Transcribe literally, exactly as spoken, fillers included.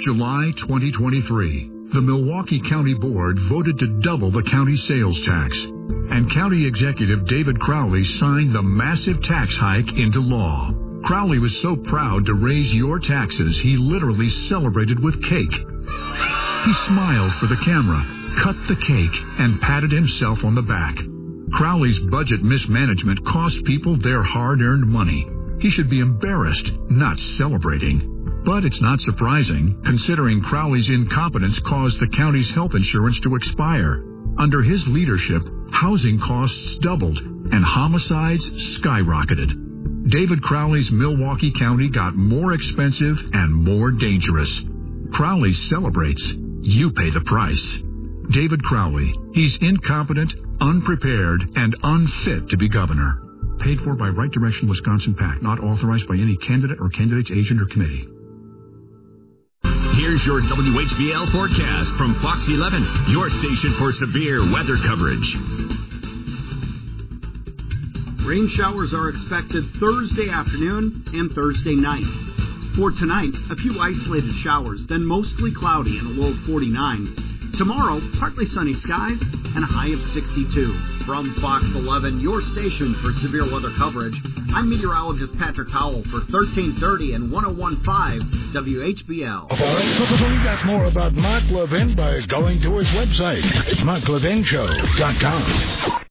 July twenty twenty-three, the Milwaukee County Board voted to double the county sales tax, and County Executive David Crowley signed the massive tax hike into law. Crowley was so proud to raise your taxes, he literally celebrated with cake. He smiled for the camera, cut the cake, and patted himself on the back. Crowley's budget mismanagement cost people their hard-earned money. He should be embarrassed, not celebrating. But it's not surprising, considering Crowley's incompetence caused the county's health insurance to expire. Under his leadership, housing costs doubled and homicides skyrocketed. David Crowley's Milwaukee County got more expensive and more dangerous. Crowley celebrates. You pay the price. David Crowley. He's incompetent, unprepared, and unfit to be governor. Paid for by Right Direction Wisconsin PAC, not authorized by any candidate or candidate's agent or committee. Here's your W H B L forecast from Fox eleven, your station for severe weather coverage. Rain showers are expected Thursday afternoon and Thursday night. For tonight, a few isolated showers, then mostly cloudy and a low of forty-nine. Tomorrow, partly sunny skies and a high of sixty-two. From Fox eleven, your station for severe weather coverage, I'm meteorologist Patrick Howell for thirteen thirty and one oh one point five W H B L. Find out more about Mark Levin by going to his website, mark levin show dot com.